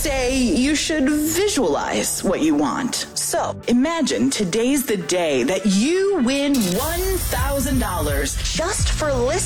say you should visualize what you want. So imagine today's the day that you win $1,000 just for listening